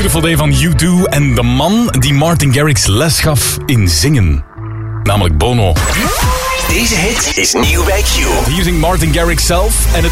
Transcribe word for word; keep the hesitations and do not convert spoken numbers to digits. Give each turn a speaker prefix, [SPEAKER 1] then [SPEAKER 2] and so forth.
[SPEAKER 1] Beautiful Day van U twee en de man die Martin Garrix les gaf in zingen. Namelijk Bono.
[SPEAKER 2] Deze hit is nieuw bij Q.
[SPEAKER 1] Hier zingt Martin Garrix zelf en het